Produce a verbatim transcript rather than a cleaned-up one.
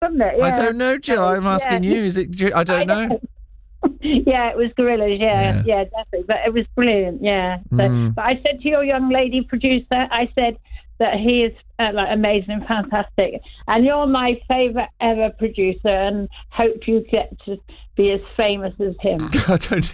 wasn't it? Yeah. I don't know, Jill. I'm asking yeah. you. Is it? I don't I know. know. Yeah, it was Gorillaz. Yeah, Yeah. yeah, definitely. But it was brilliant. Yeah. So, Mm. But I said to your young lady producer, I said that he is uh, like amazing and fantastic, and you're my favourite ever producer, and hope you get to be as famous as him. I don't